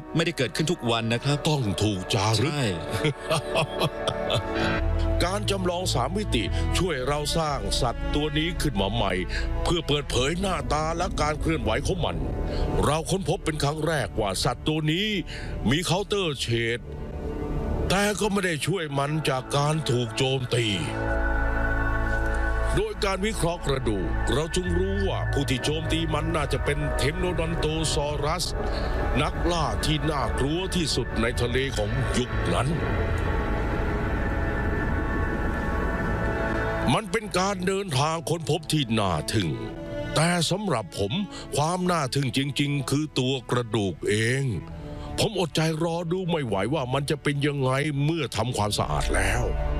ไม่ได้เกิดขึ้นทุกวันนะครับต้องถูกจารึกใช่การจำลอง3 มิติช่วยเราสร้างสัตว์ตัวนี้ขึ้นมาใหม่ เพื่อเปิดเผยหน้าตาและการเคลื่อนไหวของมัน เราค้นพบเป็นครั้งแรกว่าสัตว์ตัวนี้มีเคาน์เตอร์เชดแต่ก็ไม่ได้ช่วยมันจากการถูกโจมตี โดยการวิเคราะห์กระดูกเราจึงรู้ว่าผู้ที่โจมตีมันน่าจะเป็นเทมโนดอนโตซอรัส นักล่าที่น่ากลัวที่สุดในทะเลของยุคนั้น มันเป็นการเดินทางค้นพบที่น่าทึ่ง แต่สำหรับผมความน่าทึ่งจริงๆ คือตัวกระดูกเอง ผมอดใจรอดูไม่ไหวว่ามันจะเป็นยังไงเมื่อทำความสะอาดแล้ว